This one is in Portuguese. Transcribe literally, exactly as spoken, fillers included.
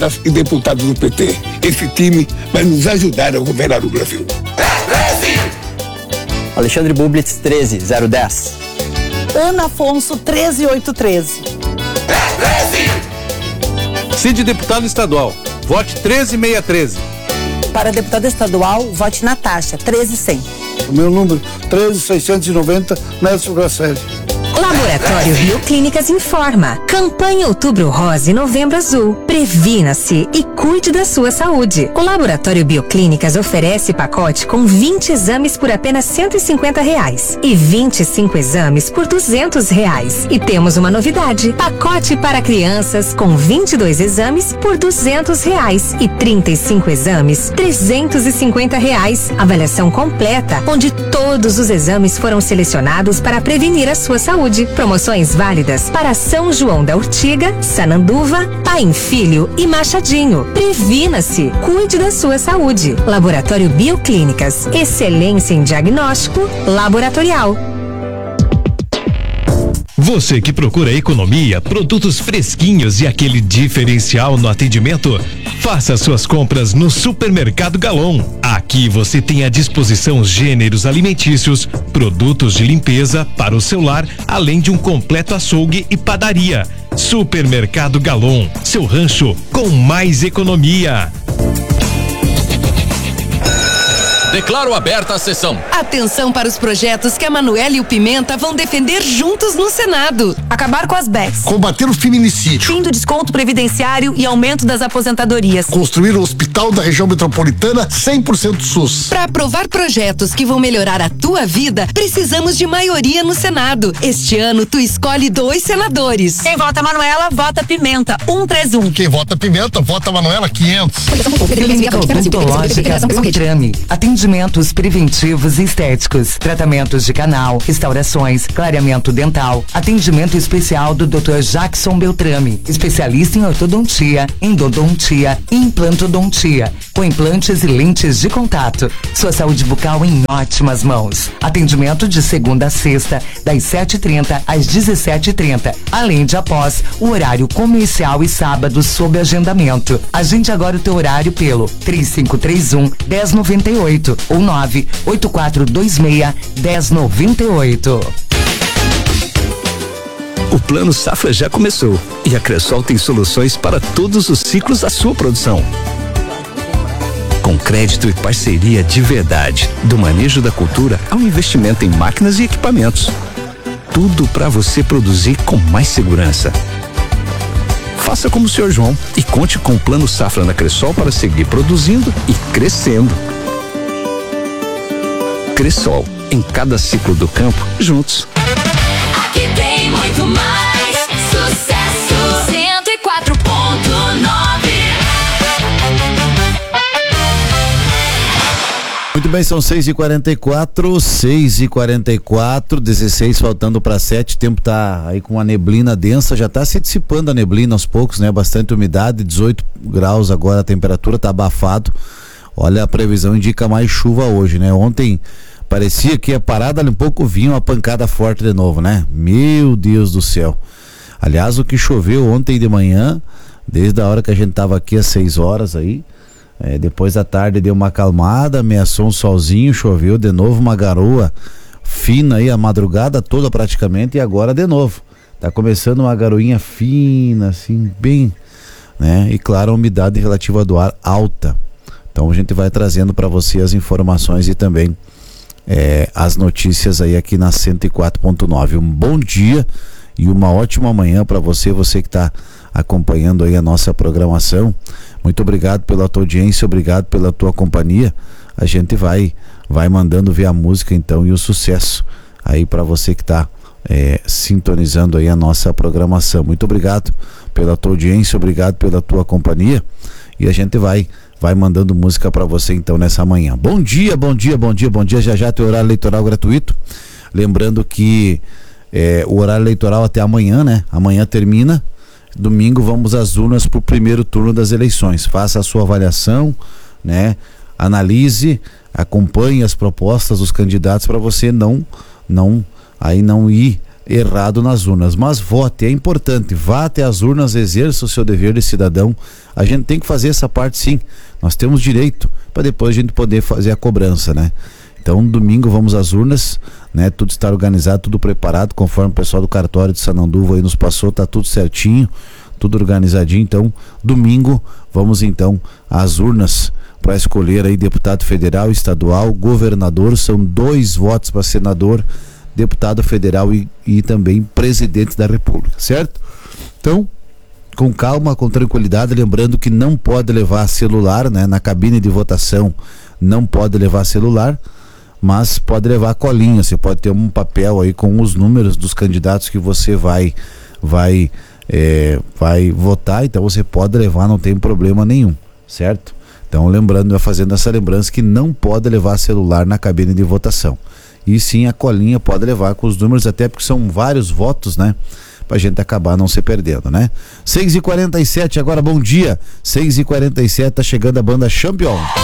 e deputados do P T. Esse time vai nos ajudar a governar o Brasil. Alexandre Bublitz, treze zero dez. Ana Afonso, treze oito treze. Cid, deputado estadual, vote treze seiscentos e treze. Para deputada estadual, vote Natasha, treze cem. O meu número, treze seiscentos e noventa, Nelson Grasselli. Laboratório Bioclínicas informa. Campanha Outubro Rosa e Novembro Azul. Previna-se e cuide da sua saúde. O Laboratório Bioclínicas oferece pacote com vinte exames por apenas cento e cinquenta reais e vinte e cinco exames por duzentos reais. E temos uma novidade: pacote para crianças com vinte e dois exames por duzentos reais e trinta e cinco exames, trezentos e cinquenta reais. Avaliação completa, onde todos os exames foram selecionados para prevenir a sua saúde. Promoções válidas para São João da Urtiga, Sananduva, Paim Filho e Machadinho. Previna-se, cuide da sua saúde. Laboratório Bioclínicas, excelência em diagnóstico laboratorial. Você que procura economia, produtos fresquinhos e aquele diferencial no atendimento, faça suas compras no Supermercado Galon. Aqui você tem à disposição gêneros alimentícios, produtos de limpeza para o seu lar, além de um completo açougue e padaria. Supermercado Galon, seu rancho com mais economia. Declaro aberta a sessão. Atenção para os projetos que a Manoela e o Pimenta vão defender juntos no Senado. Acabar com as B E Cs. Combater o feminicídio. Fim do desconto previdenciário e aumento das aposentadorias. Construir o hospital da região metropolitana cem por cento SUS. Para aprovar projetos que vão melhorar a tua vida, precisamos de maioria no Senado. Este ano, tu escolhe dois senadores. Quem vota Manoela, vota Pimenta, cento e trinta e um. Quem vota Pimenta, vota Manoela, quinhentos. Odontológica Beltrame. Atendimentos preventivos e estéticos, tratamentos de canal, restaurações, clareamento dental, atendimento especial do doutor Jackson Beltrame, especialista em ortodontia, endodontia e implantodontia, com implantes e lentes de contato. Sua saúde bucal em ótimas mãos. Atendimento de segunda a sexta, das sete e trinta às dezessete e trinta, além de após o horário comercial e sábado sob agendamento. Agende agora o teu horário pelo três cinco três um, um zero nove oito ou nove oito quatro dois seis, um zero nove oito. O Plano Safra já começou e a Cressol tem soluções para todos os ciclos da sua produção. Com crédito e parceria de verdade, do manejo da cultura ao investimento em máquinas e equipamentos. Tudo para você produzir com mais segurança. Faça como o senhor João e conte com o Plano Safra na Cressol para seguir produzindo e crescendo. Cressol, em cada ciclo do campo, juntos. Aqui tem muito mais sucesso. cento e quatro ponto nove. Muito bem, são seis e quarenta e quatro, seis e quarenta e quatro, dezesseis faltando para sete. O tempo tá aí com uma neblina densa, já tá se dissipando a neblina aos poucos, né? Bastante umidade, dezoito graus agora, a temperatura tá abafado. Olha, a previsão indica mais chuva hoje, né? Ontem parecia que a parada ali um pouco vinha uma pancada forte de novo, né? Meu Deus do céu. Aliás, o que choveu ontem de manhã, desde a hora que a gente tava aqui às seis horas aí, é, depois da tarde deu uma acalmada, ameaçou um solzinho, choveu de novo uma garoa fina aí a madrugada toda praticamente, e agora de novo. Tá começando uma garoinha fina, assim, bem, né? E claro, a umidade relativa do ar alta. Então a gente vai trazendo para você as informações e também é, as notícias aí aqui na cento e quatro ponto nove. Um bom dia e uma ótima manhã para você, você que está acompanhando aí a nossa programação. Muito obrigado pela tua audiência, obrigado pela tua companhia. A gente vai vai mandando ver a música então e o sucesso aí para você que está é, sintonizando aí a nossa programação. Muito obrigado pela tua audiência, obrigado pela tua companhia, e a gente vai vai mandando música para você então nessa manhã. Bom dia, bom dia, bom dia, bom dia. Já já tem horário eleitoral gratuito. Lembrando que é, o horário eleitoral até amanhã, né? Amanhã termina. Domingo vamos às urnas para o primeiro turno das eleições. Faça a sua avaliação, né? Analise, acompanhe as propostas dos candidatos para você não, não, aí não ir errado nas urnas. Mas vote, é importante, vá até as urnas, exerça o seu dever de cidadão. A gente tem que fazer essa parte, sim. Nós temos direito, para depois a gente poder fazer a cobrança, né? Então, domingo vamos às urnas, né? Tudo está organizado, tudo preparado, conforme o pessoal do cartório de Sananduva aí nos passou, tá tudo certinho, tudo organizadinho. Então, domingo vamos então às urnas para escolher aí deputado federal, estadual, governador. São dois votos para senador, deputado federal e, e também presidente da República, certo? Então, com calma, com tranquilidade, lembrando que não pode levar celular, né? Na cabine de votação não pode levar celular, mas pode levar colinha. Você pode ter um papel aí com os números dos candidatos que você vai vai é, vai votar, então você pode levar, não tem problema nenhum, certo? Então, lembrando, fazendo essa lembrança que não pode levar celular na cabine de votação. E sim, a colinha pode levar com os números, até porque são vários votos, né? Pra gente acabar não se perdendo, né? seis e quarenta e sete, agora bom dia. seis e quarenta e sete, tá chegando a banda Champion.